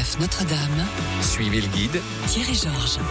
RCF Notre-Dame. Suivez le guide Thierry Georges.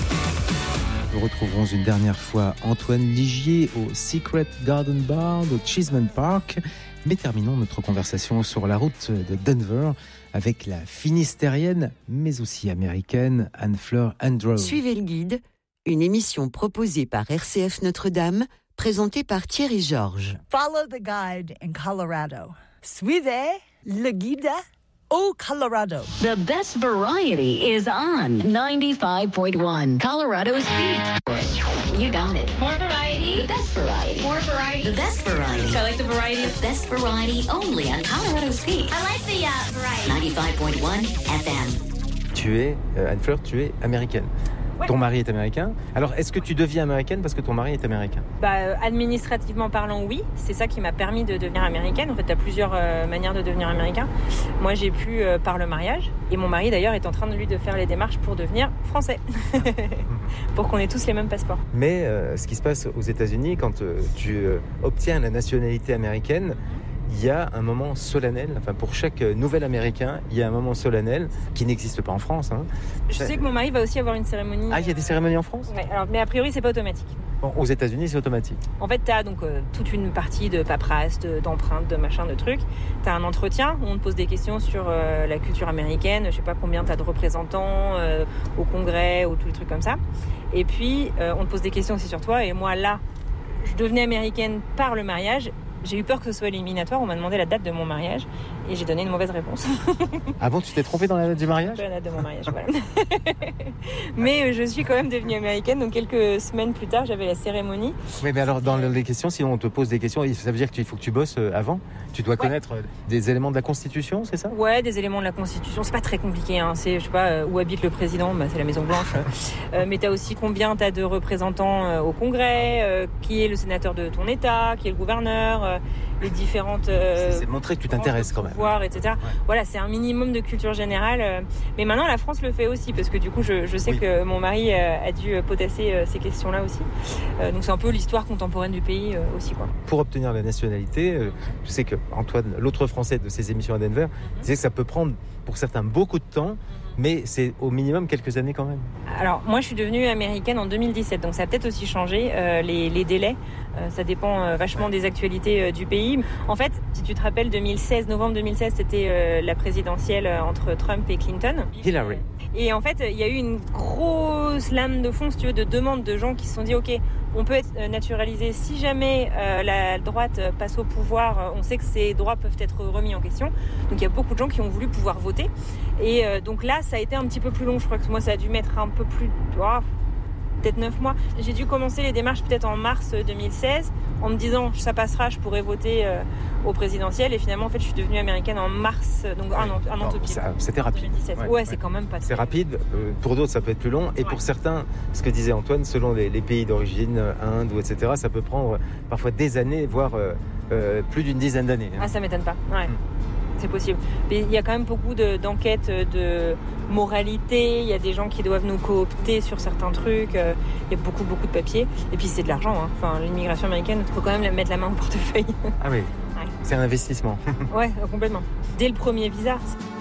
Nous retrouverons une dernière fois Antoine Ligier au Secret Garden Bar de Cheeseman Park. Mais terminons notre conversation sur la route de Denver avec la finistérienne, mais aussi américaine, Anne-Fleur Andrew. Suivez le guide, une émission proposée par RCF Notre-Dame, présentée par Thierry Georges. Follow the guide in Colorado. Suivez le guide au Colorado. The best variety is on 95.1 Colorado's Beat. You got it. More variety. The best variety. More variety. The best variety. I like the variety. The best variety only on Colorado's Beat. I like the variety. 95.1 FM. Tu es, Anne-Fleur, tu es américaine. Ouais. Ton mari est américain. Alors, est-ce que tu deviens américaine parce que ton mari est américain ? Administrativement parlant, oui. C'est ça qui m'a permis de devenir américaine. En fait, tu as plusieurs manières de devenir américain. Moi, j'ai pu par le mariage. Et mon mari, d'ailleurs, est en train de faire les démarches pour devenir français. Pour qu'on ait tous les mêmes passeports. Mais ce qui se passe aux États-Unis, quand tu obtiens la nationalité américaine, il y a un moment solennel, enfin pour chaque nouvel Américain, il y a un moment solennel qui n'existe pas en France. Hein. Je sais que mon mari va aussi avoir une cérémonie. Ah, il y a des cérémonies en France ? Ouais, mais a priori, c'est pas automatique. Bon, aux États-Unis, c'est automatique. En fait, tu as donc toute une partie de paperasse, d'empreintes, de machin, de trucs. Tu as un entretien où on te pose des questions sur la culture américaine. Je sais pas combien tu as de représentants au congrès ou tous les trucs comme ça. Et puis, on te pose des questions aussi sur toi. Et moi, là, je devenais américaine par le mariage. J'ai eu peur que ce soit éliminatoire. On m'a demandé la date de mon mariage et j'ai donné une mauvaise réponse. Ah bon, tu t'es trompée dans la date du mariage ? La date de mon mariage, voilà. Mais je suis quand même devenue américaine. Donc quelques semaines plus tard, j'avais la cérémonie. Oui, mais alors dans les questions, si on te pose des questions, ça veut dire qu'il faut que tu bosses avant ? Tu dois connaître des éléments de la Constitution, c'est ça ? Ouais, des éléments de la Constitution. C'est pas très compliqué. Hein. C'est, je sais pas, où habite le président, c'est la Maison Blanche. Mais t'as aussi combien t'as de représentants au Congrès, qui est le sénateur de ton État, qui est le gouverneur, les différentes... c'est montrer que tu t'intéresses quand même. Pouvoir, etc. Ouais. Voilà, c'est un minimum de culture générale. Mais maintenant, la France le fait aussi, parce que du coup, je sais que mon mari a dû potasser ces questions-là aussi. Donc c'est un peu l'histoire contemporaine du pays aussi, quoi. Pour obtenir la nationalité, je sais que Antoine, l'autre Français de ses émissions à Denver, disait que ça peut prendre pour certains beaucoup de temps, mais c'est au minimum quelques années quand même. Alors moi je suis devenue américaine en 2017, donc ça a peut-être aussi changé les délais. Ça dépend vachement des actualités du pays. En fait, si tu te rappelles, novembre 2016, c'était la présidentielle entre Trump et Clinton. Hillary. Et en fait, il y a eu une grosse lame de fond, si tu veux, de demandes de gens qui se sont dit, ok, on peut être naturalisé. Si jamais la droite passe au pouvoir, on sait que ces droits peuvent être remis en question. Donc il y a beaucoup de gens qui ont voulu pouvoir voter. Et donc là, ça a été un petit peu plus long. Je crois que moi, ça a dû mettre un peu plus... peut-être 9 mois. J'ai dû commencer les démarches peut-être en mars 2016 en me disant ça passera, je pourrais voter au présidentiel. Et finalement, en fait, je suis devenue américaine en mars, donc un an tout pile. C'était rapide. 2017. Ouais, c'est quand même pas très... C'est rapide. Pour d'autres, ça peut être plus long. Et pour certains, ce que disait Antoine, selon les pays d'origine, Inde ou etc., ça peut prendre parfois des années, voire plus d'une dizaine d'années. Ah, ça m'étonne pas. Ouais. C'est possible. Mais il y a quand même beaucoup d'enquêtes de moralité. Il y a des gens qui doivent nous coopter sur certains trucs. Il y a beaucoup de papiers. Et puis c'est de l'argent. Hein. Enfin, l'immigration américaine, il faut quand même mettre la main au portefeuille. Ah oui. Ouais. C'est un investissement. Ouais, complètement. Dès le premier visa.